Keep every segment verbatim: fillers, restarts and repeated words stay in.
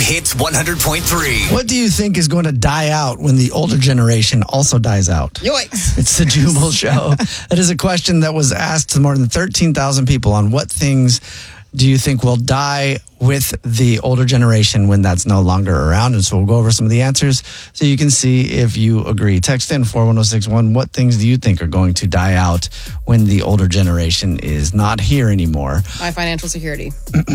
Hits one hundred point three. What do you think is going to die out when the older generation also dies out? Yoicks. It's the Jubal Show. It is a question that was asked to more than thirteen thousand people on what things do you think will die with the older generation when that's no longer around? And so we'll go over some of the answers so you can see if you agree. Text in four one zero six one. What things do you think are going to die out when the older generation is not here anymore? My financial security. Does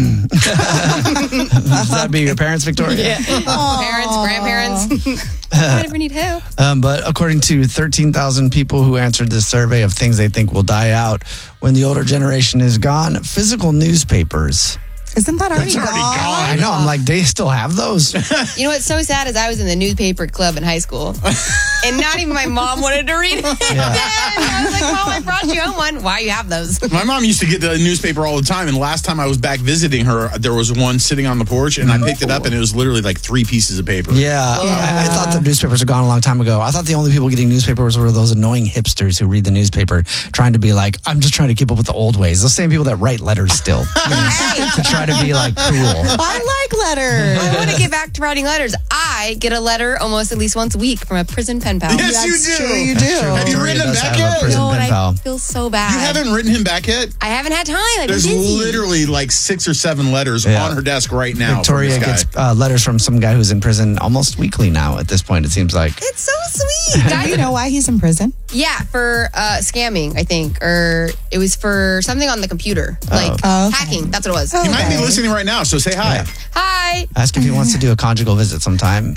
that be your parents, Victoria? Yeah. Parents, grandparents. I never need help. Um, but according to thirteen thousand people who answered this survey of things they think will die out when the older generation is gone, physical newspapers. Isn't that already, That's already gone? gone. I know. I'm like, they still have those? You know what's so sad is I was in the newspaper club in high school, and not even my mom wanted to read it. Yeah. I was like, Mom, I brought you home one. Why do you have those? My mom used to get the newspaper all the time, and last time I was back visiting her, there was one sitting on the porch, and I picked it up, and it was literally like three pieces of paper. Yeah. I, I thought the newspapers were gone a long time ago. I thought the only people getting newspapers were those annoying hipsters who read the newspaper trying to be like, I'm just trying to keep up with the old ways. Those same people that write letters still. You know, to try to be like cool. I like letters. I want to get back to writing letters. I get a letter almost at least once a week from a prison pen pal. Yes, That's you do. true, you do. Have you Victoria written him does back have a yet? prison No, and pen pal. I feel so bad. You haven't written him back yet? I haven't had time. I've There's been busy. literally like six or seven letters Yeah. on her desk right now. Victoria from this gets guy. uh, letters from some guy who's in prison almost weekly now at this point, it seems like. It's so sweet. Do Guys, you know why he's in prison? yeah, for uh, scamming, I think. Or it was for something on the computer. Like Oh, okay. hacking. That's what it was. Oh. He might be Okay. listening right now, so say hi. Yeah. Hi. Ask if he wants to do a conjugal visit sometime.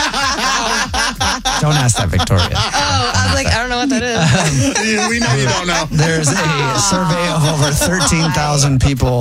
Don't ask that, Victoria. Oh, I was like, I don't know what that is. We know you don't know. There's a survey of over thirteen thousand people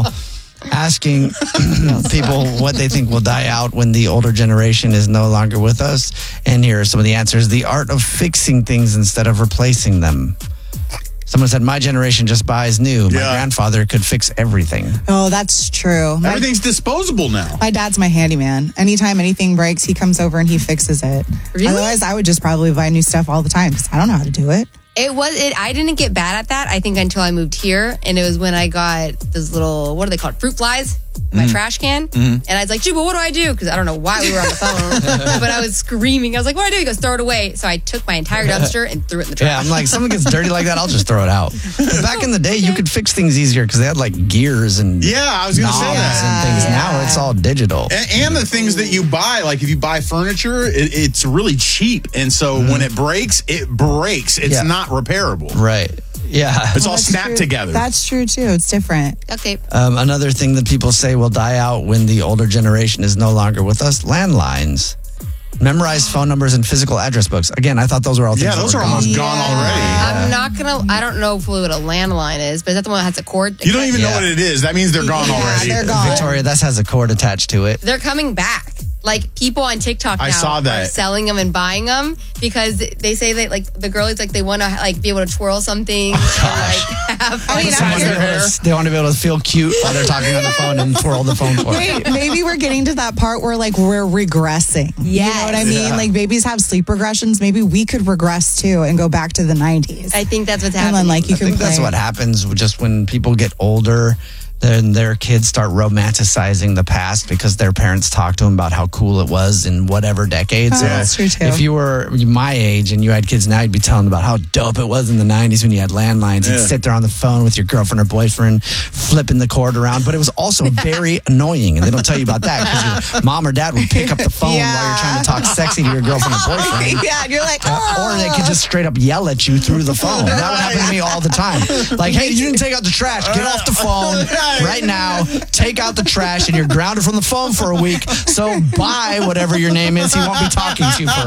asking people what they think will die out when the older generation is no longer with us. And here are some of the answers. The art of fixing things instead of replacing them. Someone said, my generation just buys new. My Yeah. grandfather could fix everything. Oh, that's true. My, Everything's disposable now. my dad's my handyman. Anytime anything breaks, he comes over and he fixes it. Really? Otherwise, I would just probably buy new stuff all the time because I don't know how to do it. It was it. I didn't get bad at that. I think until I moved here, and it was when I got those little, what are they called, fruit flies in my trash can. And I was like, Juba, what do I do? Because I don't know why we were on the phone, but I was screaming. I was like, what do I do? He goes, throw it away. So I took my entire dumpster and threw it in the trash. Yeah, I'm like, something gets dirty like that, I'll just throw it out. But back in the day, you could fix things easier because they had like gears and Yeah, I was going to knobs say that. and things. Yeah. Now it's all digital. And, and the things that you buy, like if you buy furniture, it, it's really cheap. And so when it breaks, it breaks. It's Yeah. not repairable. Right. Yeah. It's all That's snapped true. together. That's true, too. It's different. Okay. Um, another thing that people say will die out when the older generation is no longer with us, landlines. Memorize phone numbers and physical address books. Again, I thought those were all things yeah, that those were are gone. almost gone already. I'm not going to, I don't know fully what a landline is, but is that the one that has a cord? You don't even Yeah. know what it is. That means they're gone Yeah, already. they're gone. Victoria, that has a cord attached to it. They're coming back. Like people on TikTok now I saw that. are selling them and buying them because they say that like the girlies like they want to like be able to twirl something and like have I mean, fun. I'm They want to be able to- They want to be able to feel cute while they're talking on the phone and twirl the phone for it. Wait, maybe we're getting to that part where like we're regressing. You know what I mean? Yeah. Like babies have sleep regressions. Maybe we could regress too and go back to the nineties. I think that's what's And happening. then like you I can think that's play- what happens just when people get older. Then their kids start romanticizing the past because their parents talk to them about how cool it was in whatever decade. Oh, So that's true, too. if you were my age and you had kids now, you'd be telling them about how dope it was in the nineties when you had landlines. You'd Yeah. sit there on the phone with your girlfriend or boyfriend, flipping the cord around. But it was also very annoying, and they don't tell you about that because your mom or dad would pick up the phone while you're trying to talk sexy to your girlfriend or boyfriend. yeah, and you're like, oh. Or they could just straight up yell at you through the phone. That would happen to me all the time. Like, hey, you didn't take out the trash. Get off the phone right now. Take out the trash, and you're grounded from the phone for a week. So buy whatever your name is he won't be talking to you for